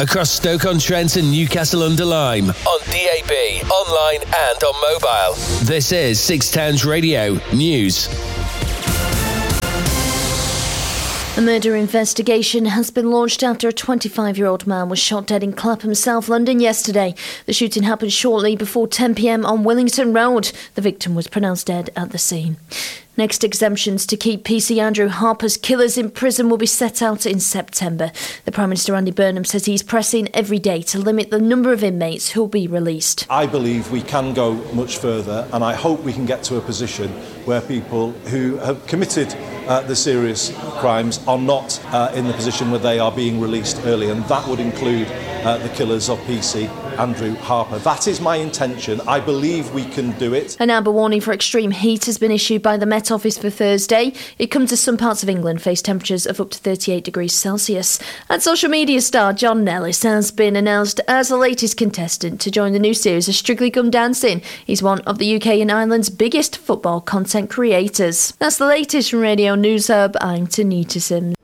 across Stoke-on-Trent and Newcastle-under-Lyme, on DAB, online and on mobile. This is Six Towns Radio News. A murder investigation has been launched after a 25-year-old man was shot dead in Clapham, South London yesterday. The shooting happened shortly before 10 p.m. on Willington Road. The victim was pronounced dead at the scene. Next exemptions to keep PC Andrew Harper's killers in prison will be set out in September. The Prime Minister Andy Burnham says he's pressing every day to limit the number of inmates who will be released. I believe we can go much further, and I hope we can get to a position where people who have committed the serious crimes are not in the position where they are being released early, and that would include the killers of PC Andrew Harper. That is my intention. I believe we can do it. An amber warning for extreme heat has been issued by the Met Office for Thursday. It comes as some parts of England face temperatures of up to 38 degrees Celsius. And social media star John Nellis has been announced as the latest contestant to join the new series of Strictly Come Dancing. He's one of the UK and Ireland's biggest football content creators. That's the latest from Radio News Hub. I'm Tanita Sims.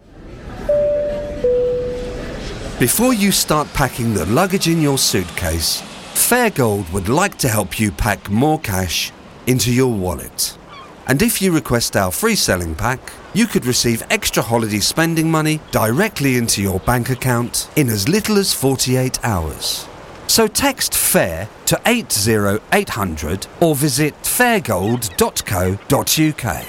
Before you start packing the luggage in your suitcase, Fairgold would like to help you pack more cash into your wallet. And if you request our free selling pack, you could receive extra holiday spending money directly into your bank account in as little as 48 hours. So text FAIR to 80800 or visit fairgold.co.uk.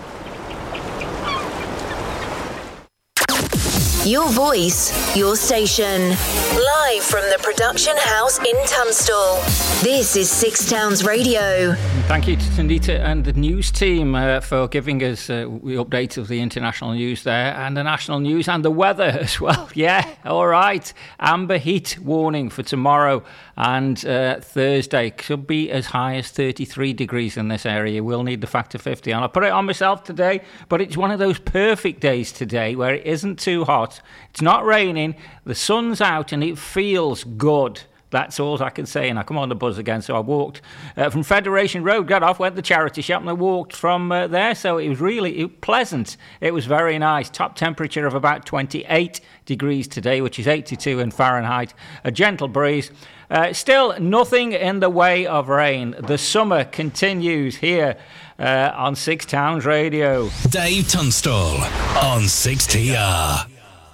Your voice, your station. Live from the production house in Tunstall. This is Six Towns Radio. Thank you to Tanita and the news team for giving us the update of the international news there, and the national news and the weather as well. Yeah, all right. Amber heat warning for tomorrow and Thursday. Could be as high as 33 degrees in this area. We'll need the factor 50 on. I put it on myself today, but it's one of those perfect days today where it isn't too hot. It's not raining, the sun's out, and it feels good. That's all I can say. And I come on the buzz again, so I walked from Federation Road, got off, went to the charity shop, and I walked from there. So it was really pleasant. It was very nice. Top temperature of about 28 degrees today, which is 82 in Fahrenheit. A gentle breeze. Still nothing in the way of rain. The summer continues here on Six Towns Radio. Dave Tunstall on 6TR.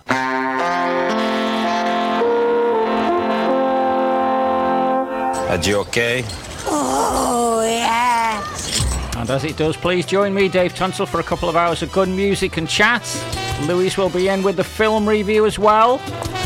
Are you okay? Oh, yes. And as it does, please join me, Dave Tunstall, for a couple of hours of good music and chat. Louise will be in with the film review as well.